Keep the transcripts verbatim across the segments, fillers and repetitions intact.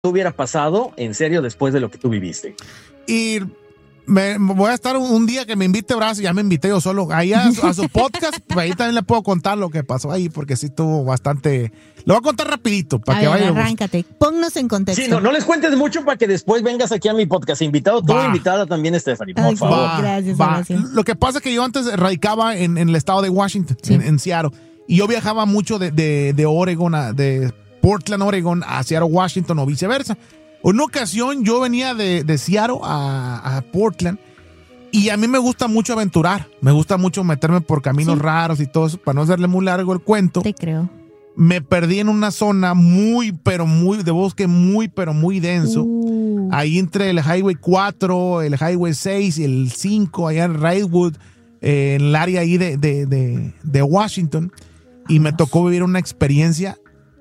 hubiera pasado en serio después de lo que tú viviste. Y me, voy a estar un, un día que me invite Horacio, ya me invité yo solo, ahí a, a su podcast, ahí también le puedo contar lo que pasó ahí, porque sí estuvo bastante... Lo voy a contar rapidito, para a que ver, vayan. arráncate, ponnos en contexto. Sí, no, no les cuentes mucho para que después vengas aquí a mi podcast. Invitado, tú invitada también, Stephanie, por Ay, favor. va, gracias, va. Horacio. Lo que pasa es que yo antes radicaba en, en el estado de Washington, Sí. en, en Seattle, y yo viajaba mucho de, de, de Oregon, a, de Portland, Oregon, a Seattle, Washington, o viceversa. Una ocasión yo venía de, de Seattle a, a Portland, y a mí me gusta mucho aventurar, me gusta mucho meterme por caminos Sí. raros y todo eso, para no hacerle muy largo el cuento. Te creo. Me perdí en una zona muy, pero muy, de bosque muy, pero muy denso. Uh, Ahí entre el Highway cuatro, el Highway seis y el cinco, allá en Redwood, eh, en el área ahí de, de, de, de Washington. Y me tocó vivir una experiencia.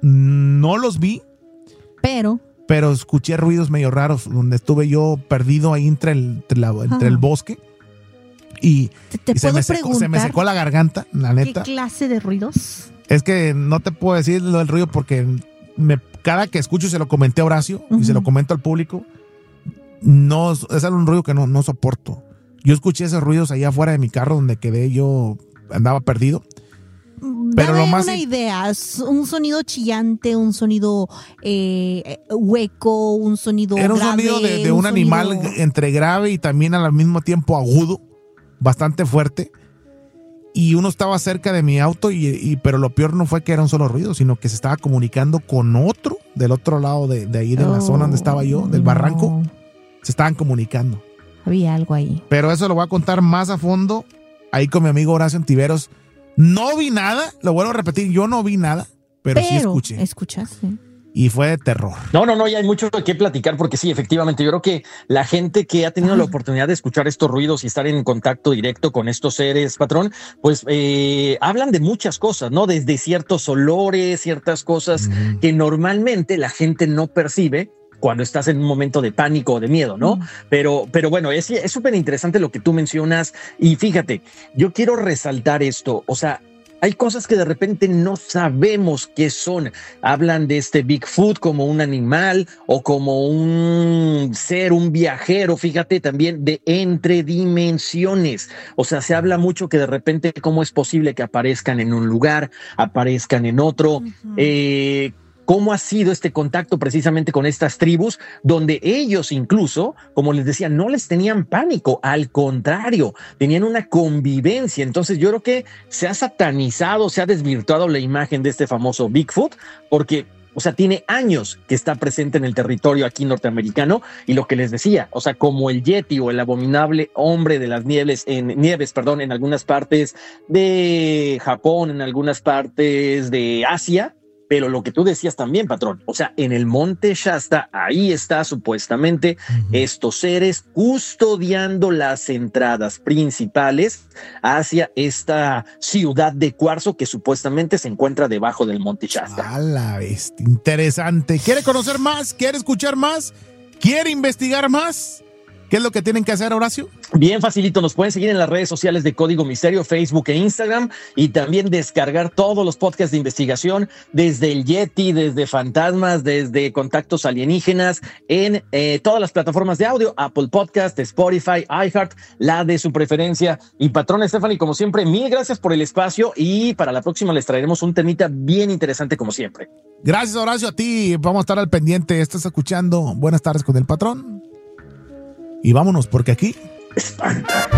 No los vi, pero, pero escuché ruidos medio raros, donde estuve yo perdido ahí entre el, entre la- entre el Ah. bosque. Y, ¿te, te y se, puedo me secó, se me preguntar secó la garganta, la qué neta. clase de ruidos? Es que no te puedo decir lo del ruido porque me, cada que escucho se lo comenté a Horacio y se lo Ujú. comento al público. No, es un ruido que no, no soporto. Yo escuché esos ruidos allá afuera de mi carro donde quedé yo, andaba perdido. Pero Dame lo más una in- idea, es un sonido chillante, un sonido eh, hueco, un sonido Era un grave, sonido de, de un, animal sonido- entre grave y también al mismo tiempo agudo, bastante fuerte. Y uno estaba cerca de mi auto, y, y- pero lo peor no fue que era un solo ruido, sino que se estaba comunicando con otro del otro lado de, de ahí, de la Oh, zona donde estaba yo, del no. barranco. Se estaban comunicando. Había algo ahí. Pero eso lo voy a contar más a fondo ahí con mi amigo Horacio Antiveros. No vi nada, lo vuelvo a repetir, yo no vi nada, pero, sí escuché. escuchaste. Y fue de terror. No, no, no, ya hay mucho que platicar porque sí, efectivamente, yo creo que la gente que ha tenido Ay. la oportunidad de escuchar estos ruidos y estar en contacto directo con estos seres, patrón, pues eh, hablan de muchas cosas, ¿no? Desde ciertos olores, ciertas cosas Ujú. que normalmente la gente no percibe cuando estás en un momento de pánico o de miedo, ¿no? Mm. Pero, pero bueno, es es súper interesante lo que tú mencionas y fíjate, yo quiero resaltar esto, o sea, hay cosas que de repente no sabemos qué son. Hablan de este Bigfoot como un animal o como un ser, un viajero, fíjate también de entre dimensiones. O sea, se habla mucho que de repente cómo es posible que aparezcan en un lugar, aparezcan en otro. Ujú. Eh, ¿Cómo ha sido este contacto precisamente con estas tribus donde ellos incluso, como les decía, no les tenían pánico, al contrario, tenían una convivencia? Entonces yo creo que se ha satanizado, se ha desvirtuado la imagen de este famoso Bigfoot porque, o sea, tiene años que está presente en el territorio aquí norteamericano y lo que les decía, o sea, como el Yeti o el abominable hombre de las nieves, en nieves, perdón, en algunas partes de Japón, en algunas partes de Asia. Pero lo que tú decías también, patrón, o sea, en el monte Shasta, ahí está supuestamente Ujú. estos seres custodiando las entradas principales hacia esta ciudad de cuarzo que supuestamente se encuentra debajo del monte Shasta. A la bestia, interesante. ¿Quiere conocer más? ¿Quiere escuchar más? ¿Quiere investigar más? ¿Qué es lo que tienen que hacer, Horacio? Bien facilito, nos pueden seguir en las redes sociales de Código Misterio, Facebook e Instagram, y también descargar todos los podcasts de investigación desde el Yeti, desde fantasmas, desde contactos alienígenas en eh, todas las plataformas de audio, Apple Podcast, Spotify, iHeart, la de su preferencia. Y patrón Stephanie, como siempre, mil gracias por el espacio y para la próxima les traeremos un temita bien interesante como siempre. Gracias, Horacio, a ti. Vamos a estar al pendiente. Estás escuchando Buenas tardes con el patrón. Y vámonos, porque aquí Espanta.